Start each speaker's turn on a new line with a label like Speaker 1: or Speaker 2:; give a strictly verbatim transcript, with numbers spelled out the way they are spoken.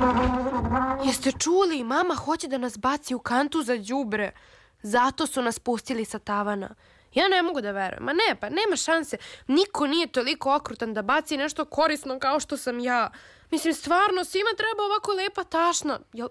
Speaker 1: Jeste čuli? Mama hoće da nas baci u kantu za đubre. Zato su nas pustili sa tavana. Ja ne mogu da verujem. Ma ne, pa nema šanse. Niko nije toliko okrutan da baci nešto korisno kao što sam ja. Mislim, stvarno, svima treba ovako lepa tašna. Jel